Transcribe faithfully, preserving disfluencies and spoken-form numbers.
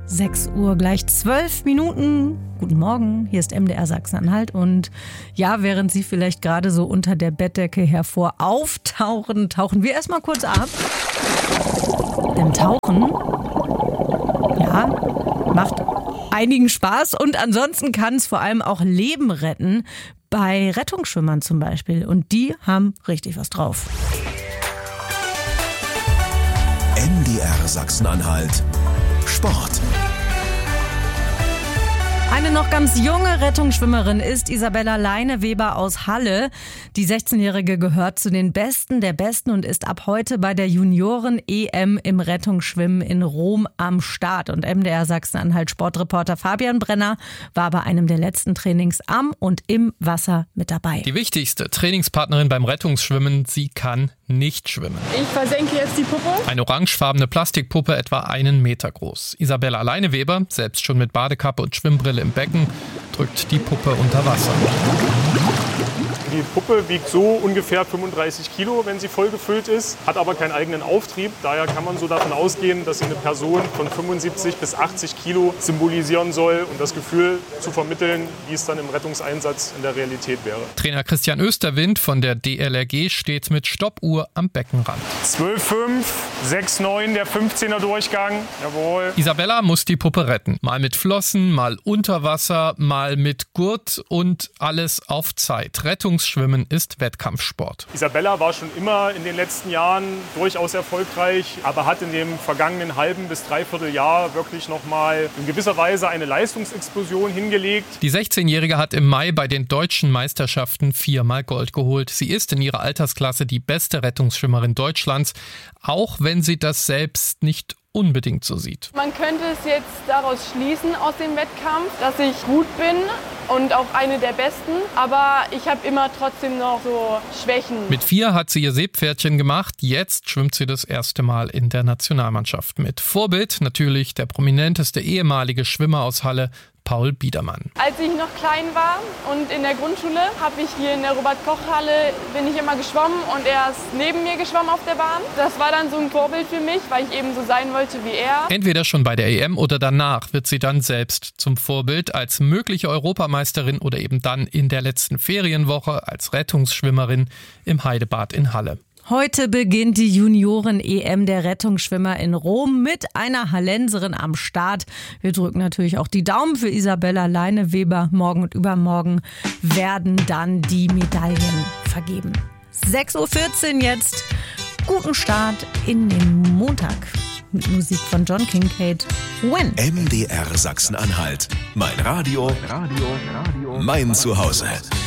sechs Uhr gleich zwölf Minuten. Guten Morgen, hier ist M D R Sachsen-Anhalt und ja, während Sie vielleicht gerade so unter der Bettdecke hervor auftauchen, tauchen wir erstmal kurz ab. Denn Tauchen, ja, macht einigen Spaß und ansonsten kann es vor allem auch Leben retten, bei Rettungsschwimmern zum Beispiel, und die haben richtig was drauf. M D R Sachsen-Anhalt Sport. Eine noch ganz junge Rettungsschwimmerin ist Isabella Leineweber aus Halle. Die sechzehnjährige gehört zu den Besten der Besten und ist ab heute bei der Junioren-E M im Rettungsschwimmen in Rom am Start. Und M D R Sachsen-Anhalt Sportreporter Fabian Brenner war bei einem der letzten Trainings am und im Wasser mit dabei. Die wichtigste Trainingspartnerin beim Rettungsschwimmen, sie kann nicht schwimmen. Ich versenke jetzt die Puppe. Eine orangefarbene Plastikpuppe, etwa einen Meter groß. Isabella Leineweber, selbst schon mit Badekappe und Schwimmbrille im Becken, drückt die Puppe unter Wasser. Die Puppe wiegt so ungefähr fünfunddreißig Kilo, wenn sie voll gefüllt ist, hat aber keinen eigenen Auftrieb. Daher kann man so davon ausgehen, dass sie eine Person von fünfundsiebzig bis achtzig Kilo symbolisieren soll und das Gefühl zu vermitteln, wie es dann im Rettungseinsatz in der Realität wäre. Trainer Christian Österwind von der D L R G steht mit Stoppuhr am Beckenrand. zwölf fünf, sechs neun, der fünfzehner Durchgang. Jawohl. Isabella muss die Puppe retten. Mal mit Flossen, mal unter Wasser, mal mit Gurt und alles auf Zeit. Rettungsschwimmen ist Wettkampfsport. Isabella war schon immer in den letzten Jahren durchaus erfolgreich, aber hat in dem vergangenen halben bis dreiviertel Jahr wirklich nochmal in gewisser Weise eine Leistungsexplosion hingelegt. Die sechzehnjährige hat im Mai bei den deutschen Meisterschaften viermal Gold geholt. Sie ist in ihrer Altersklasse die beste Rettungsschwimmerin Deutschlands, auch wenn sie das selbst nicht unbedingt so sieht. Man könnte es jetzt daraus schließen aus dem Wettkampf, dass ich gut bin und auch eine der Besten, aber ich habe immer trotzdem noch so Schwächen. Mit vier hat sie ihr Seepferdchen gemacht, jetzt schwimmt sie das erste Mal in der Nationalmannschaft mit. Vorbild natürlich der prominenteste ehemalige Schwimmer aus Halle, Paul Biedermann. Als ich noch klein war und in der Grundschule, habe ich hier in der Robert-Koch-Halle, bin ich immer geschwommen und er ist neben mir geschwommen auf der Bahn. Das war dann so ein Vorbild für mich, weil ich eben so sein wollte wie er. Entweder schon bei der E M oder danach wird sie dann selbst zum Vorbild als mögliche Europameisterin oder eben dann in der letzten Ferienwoche als Rettungsschwimmerin im Heidebad in Halle. Heute beginnt die Junioren-E M der Rettungsschwimmer in Rom mit einer Hallenserin am Start. Wir drücken natürlich auch die Daumen für Isabella Leineweber. Morgen und übermorgen werden dann die Medaillen vergeben. sechs Uhr vierzehn jetzt. Guten Start in den Montag. Mit Musik von John Kincade. When? M D R Sachsen-Anhalt. Mein Radio, mein Zuhause.